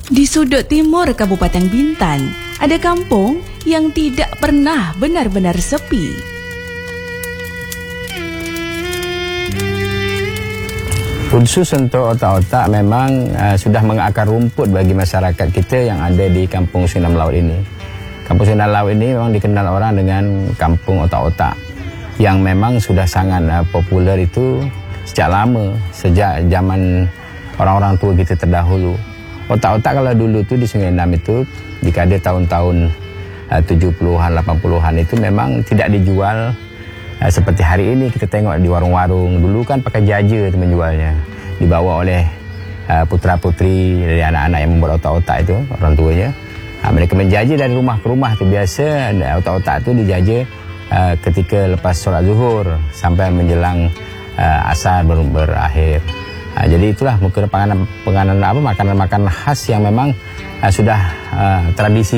Di sudut timur Kabupaten Bintan, ada kampung yang tidak pernah benar-benar sepi. Khusus untuk otak-otak memang sudah mengakar rumput bagi masyarakat kita yang ada di Kampung Sunam Laut ini. Kampung Sunam Laut ini memang dikenal orang dengan kampung otak-otak yang memang sudah sangat populer itu sejak lama, sejak zaman orang-orang tua kita terdahulu. Otak-otak kalau dulu tu di Sungai Enam itu, jika ada tahun-tahun 70-an, 80-an itu memang tidak dijual seperti hari ini kita tengok di warung-warung. Dulu kan pakai jaja itu menjualnya, dibawa oleh putra-putri dari anak-anak yang membuat otak-otak itu, orang tuanya. Mereka menjaja dari rumah ke rumah tu. Biasa otak-otak itu dijaja ketika lepas solat zuhur sampai menjelang asar berakhir. Jadi itulah mungkin makanan khas yang memang sudah tradisi